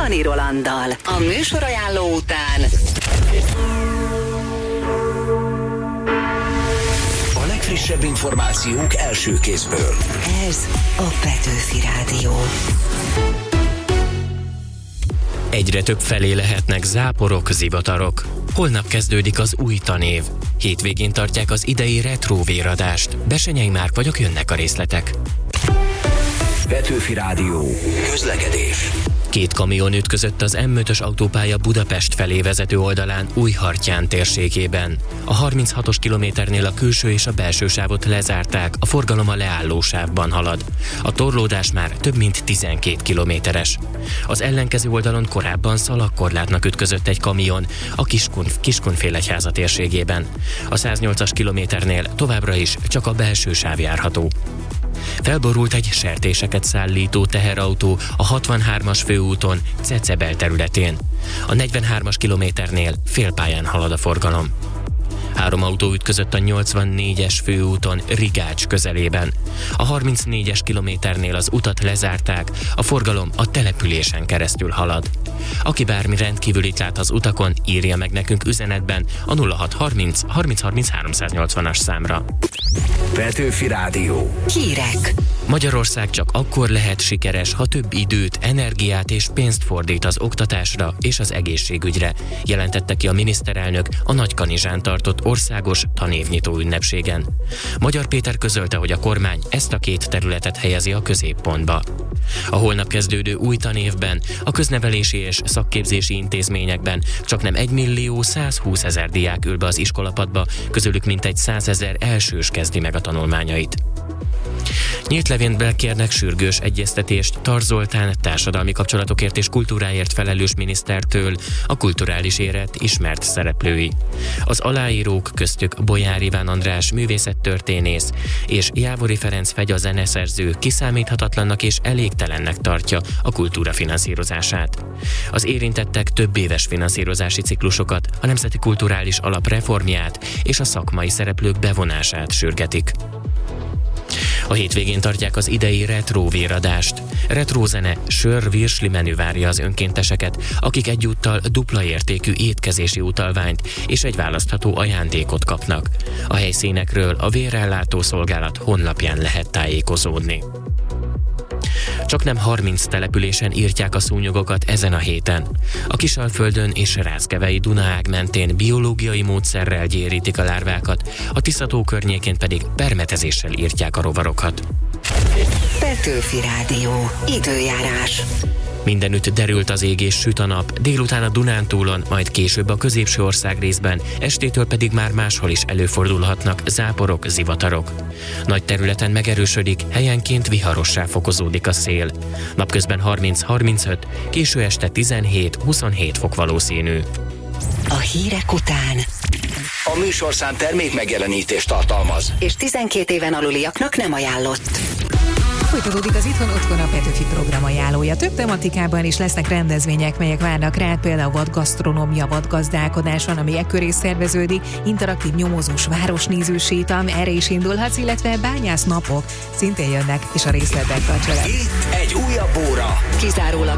Csani Rolanddal. A műsorajánló után a legfrissebb információk első kézből. ez a Petőfi Rádió. Egyre több felé lehetnek záporok, zivatarok. Holnap kezdődik az új tanév. Hétvégén tartják az idei retróvéradást. Bessenyei Márk vagyok, jönnek a részletek. Petőfi Rádió. Közlekedés. 2 kamion ütközött az M5-ös autópálya Budapest felé vezető oldalán Újhartyán térségében. A 36-os kilométernél a külső és a belső sávot lezárták, a forgalom a leálló sávban halad. A torlódás már több mint 12 kilométeres. Az ellenkező oldalon korábban szalagkorlátnak ütközött egy kamion a Kiskunfélegyháza térségében. A 108-as kilométernél továbbra is csak a belső sáv járható. Felborult egy sertéseket szállító teherautó a 63-as főúton Cecebel területén. A 43-as kilométernél félpályán halad a forgalom. 3 autó ütközött a 84-es főúton Rigács közelében. A 34-es kilométernél az utat lezárták, a forgalom a településen keresztül halad. Aki bármi rendkívülit lát az utakon, írja meg nekünk üzenetben a 0630 30 30 380-as számra. Petőfi Rádió. Hírek. Magyarország csak akkor lehet sikeres, ha több időt, energiát és pénzt fordít az oktatásra és az egészségügyre, jelentette ki a miniszterelnök a Nagykanizsán tartott országos tanévnyitó ünnepségen. Magyar Péter közölte, hogy a kormány ezt a 2 területet helyezi a középpontba. A holnap kezdődő új tanévben a köznevelési és szakképzési intézményekben csaknem 1.120.000 diák ül be az iskolapadba, közülük mintegy 100.000 elsős kezdi meg a tanulmányait. Nyílt levélben kérnek sürgős egyeztetést Tarts Zoltán társadalmi kapcsolatokért és kultúráért felelős minisztertől a kulturális élet ismert szereplői. Az aláírók köztük Bolyár Iván András művészettörténész és Jávori Ferenc Fegya zeneszerző kiszámíthatatlannak és elégtelennek tartja a kultúra finanszírozását. Az érintettek több éves finanszírozási ciklusokat, a Nemzeti Kulturális Alap reformját és a szakmai szereplők bevonását sürgetik. A hétvégén tartják az idei retróvéradást. Retrózene, sör, virsli menü várja az önkénteseket, akik egyúttal dupla értékű étkezési utalványt és egy választható ajándékot kapnak. A helyszínekről a vérellátó szolgálat honlapján lehet tájékozódni. Csaknem 30 településen írtják a szúnyogokat ezen a héten. A Kisalföldön és Ráckevei Dunaág mentén biológiai módszerrel gyérítik a lárvákat, a Tisza-tó környékén pedig permetezéssel írtják a rovarokat. Petőfi Rádió. Időjárás. Mindenütt derült az ég és süt a nap, délután a Dunántúlon, majd később a középső ország részben, estétől pedig már máshol is előfordulhatnak záporok, zivatarok. Nagy területen megerősödik, helyenként viharossá fokozódik a szél. Napközben 30-35, késő este 17-27 fok valószínű. A hírek után. A műsorszám termék megjelenítést tartalmaz. És 12 éven aluliaknak nem ajánlott. Folytatódik az Itthon Otthon a Petőfi program ajánlója. Több tematikában is lesznek rendezvények, melyek várnak rád, például vadgasztronómia, vadgazdálkodás van, ami ekköré szerveződik, interaktív nyomozós városnéző sétam, erre is indulhatsz, illetve bányász napok szintén jönnek, és a részletben tarts velem. Itt egy újabb óra. Kizárólag